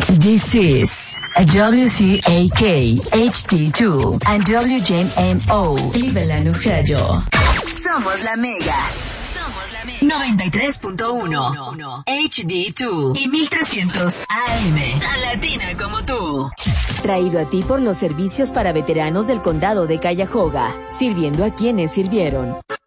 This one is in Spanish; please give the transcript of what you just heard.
This is WCAK HD2 and WJMO Cleveland, Ohio. Somos la Mega. 93.1 HD2 y 1300 AM. Tan latina como tú. Traído a ti por los servicios para veteranos del condado de Cuyahoga, sirviendo a quienes sirvieron.